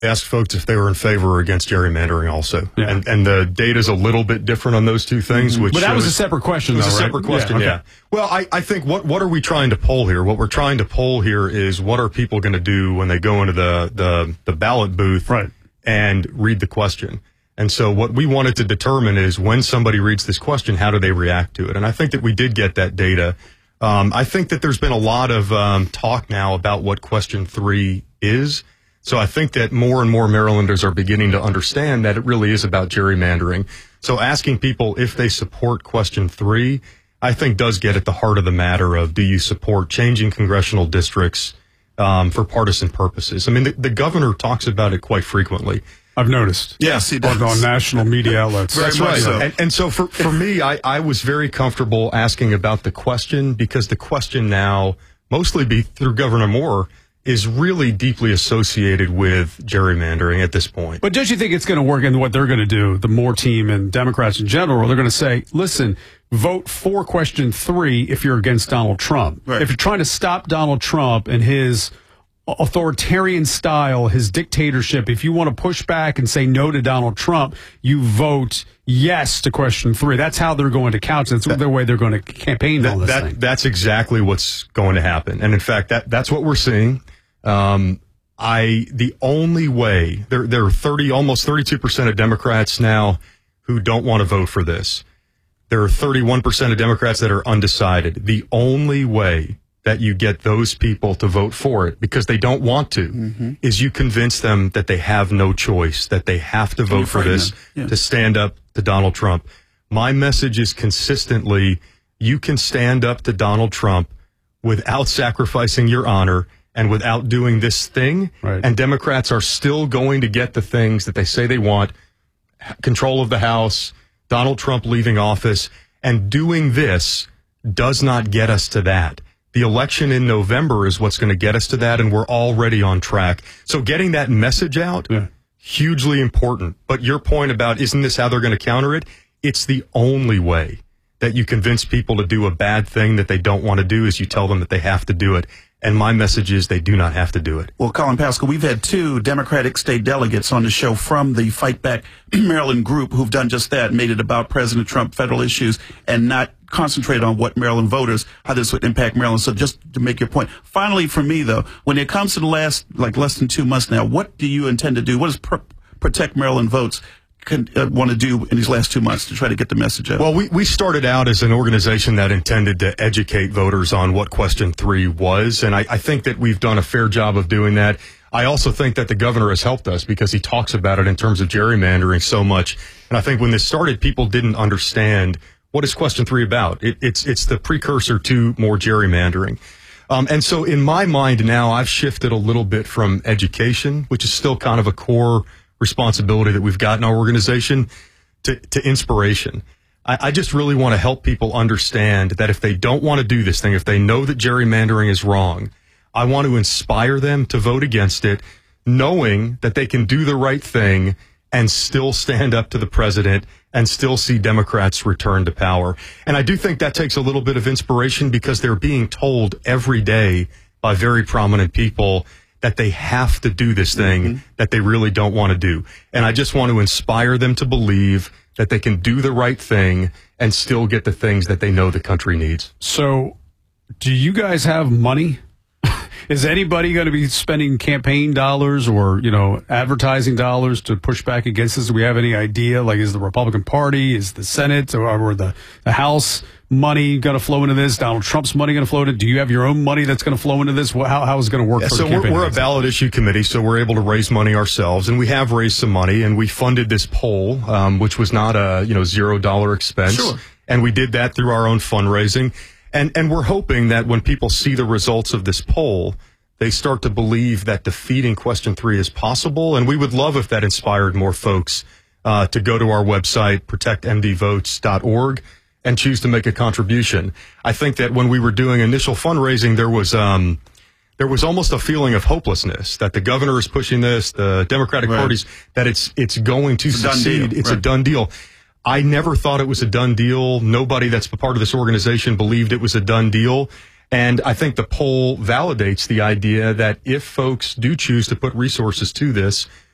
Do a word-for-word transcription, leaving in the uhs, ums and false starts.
asked folks if they were in favor or against gerrymandering also. Yeah. And and the data's a little bit different on those two things. Mm-hmm. Which But that shows, was a separate question, though, though, It was right? a separate question, yeah. yeah. Okay. yeah. Well, I, I think what, what are we trying to poll here? What we're trying to poll here is what are people going to do when they go into the, the, the ballot booth right. and read the question. And so what we wanted to determine is when somebody reads this question, how do they react to it? And I think that we did get that data. Um, I think that there's been a lot of um, talk now about what question three is. So I think that more and more Marylanders are beginning to understand that it really is about gerrymandering. So asking people if they support question three, I think does get at the heart of the matter of, do you support changing congressional districts um, for partisan purposes? I mean, the, the governor talks about it quite frequently. I've noticed. Yes, he does. On national media outlets. That's right. So. And, and so for, for me, I, I was very comfortable asking about the question because the question now, mostly be through Governor Moore, is really deeply associated with gerrymandering at this point. But don't you think it's going to work in what they're going to do, the Moore team and Democrats in general? They're going to say, listen, vote for question three if you're against Donald Trump. Right. If you're trying to stop Donald Trump and his authoritarian style, his dictatorship, if you want to push back and say no to Donald Trump, you vote yes to question three. That's how they're going to couch it. That's that, the way they're going to campaign that, on this that, thing. That's exactly what's going to happen. And in fact, that that's what we're seeing. Um, I, the only way, there, there are thirty, almost thirty-two percent of Democrats now who don't want to vote for this. There are thirty-one percent of Democrats that are undecided. The only way that you get those people to vote for it, because they don't want to, mm-hmm. is you convince them that they have no choice, that they have to vote for this yeah. to stand up to Donald Trump. My message is consistently, you can stand up to Donald Trump without sacrificing your honor and without doing this thing. Right. And Democrats are still going to get the things that they say they want, control of the House, Donald Trump leaving office, and doing this does not get us to that. The election in November is what's going to get us to that, and we're already on track. So getting that message out, yeah. hugely important. But your point about, isn't this how they're going to counter it? It's the only way that you convince people to do a bad thing that they don't want to do is you tell them that they have to do it. And my message is they do not have to do it. Well, Colin Pascal, we've had two Democratic state delegates on the show from the Fight Back Maryland group who've done just that, made it about President Trump, federal issues, and not concentrated on what Maryland voters, how this would impact Maryland. So just to make your point. Finally, for me, though, when it comes to the last, like less than two months now, what do you intend to do? What does pr- Protect Maryland Votes Can, uh, want to do in these last two months to try to get the message out? Well, we, we started out as an organization that intended to educate voters on what question three was, and I, I think that we've done a fair job of doing that. I also think that the governor has helped us because he talks about it in terms of gerrymandering so much. And I think when this started, people didn't understand what is question three about. It, it's it's the precursor to more gerrymandering. Um, and so in my mind now, I've shifted a little bit from education, which is still kind of a core responsibility that we've got in our organization, to, to inspiration. I, I just really want to help people understand that if they don't want to do this thing, if they know that gerrymandering is wrong, I want to inspire them to vote against it, knowing that they can do the right thing and still stand up to the president and still see Democrats return to power. And I do think that takes a little bit of inspiration because they're being told every day by very prominent people that they have to do this thing mm-hmm. that they really don't want to do. And I just want to inspire them to believe that they can do the right thing and still get the things that they know the country needs. So do you guys have money? Is anybody going to be spending campaign dollars or, you know, advertising dollars to push back against this? Do we have any idea? Like, is the Republican Party, is the Senate or, or the, the House money going to flow into this? Donald Trump's money going to flow into it? Do you have your own money that's going to flow into this? How, how is it going to work? Yeah, for so the we're, we're a ballot issue committee, so we're able to raise money ourselves, and we have raised some money, and we funded this poll, um, which was not a you know zero dollar expense, sure. and we did that through our own fundraising, and and we're hoping that when people see the results of this poll, they start to believe that defeating question three is possible, and we would love if that inspired more folks uh, to go to our website, protect m d votes dot org, and choose to make a contribution. I think that when we were doing initial fundraising, there was um, there was almost a feeling of hopelessness that the governor is pushing this, the Democratic right. parties, that it's it's going to it's succeed. It's right. a done deal. I never thought it was a done deal. Nobody that's a part of this organization believed it was a done deal. And I think the poll validates the idea that if folks do choose to put resources to this,